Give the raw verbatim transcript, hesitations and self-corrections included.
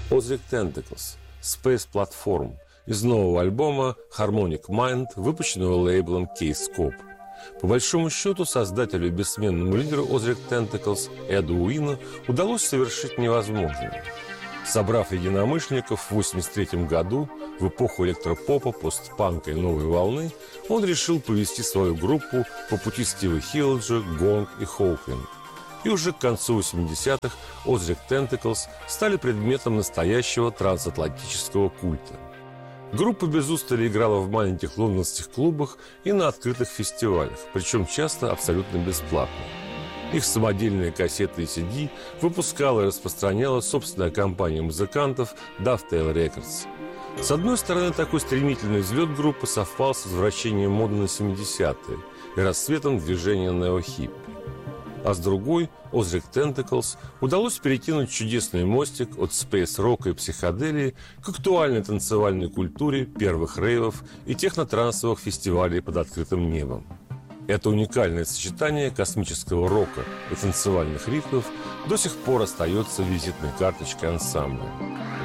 Ozric Tentacles – Space Platform из нового альбома Harmonic Mind, выпущенного лейблом K-Scope. По большому счету, создателю и бессменному лидеру Ozric Tentacles Эду Уину удалось совершить невозможное. Собрав единомышленников в восемьдесят третьем году, в эпоху электропопа, постпанка и новой волны, он решил повести свою группу по пути Стива Хилледжа, Гонг и Хоуклин. И уже к концу восьмидесятых Ozric Tentacles стали предметом настоящего трансатлантического культа. Группа без устали играла в маленьких лондонских клубах и на открытых фестивалях, причем часто абсолютно бесплатно. Их самодельные кассеты и си ди выпускала и распространяла собственная компания музыкантов Dovetail Records. С одной стороны, такой стремительный взлет группы совпал с возвращением моды на семидесятые и расцветом движения нео-хиппи. А с другой, Ozric Tentacles удалось перекинуть чудесный мостик от спейс-рока и психоделии к актуальной танцевальной культуре первых рейвов и технотрансовых фестивалей под открытым небом. Это уникальное сочетание космического рока и танцевальных ритмов до сих пор остается визитной карточкой ансамбля.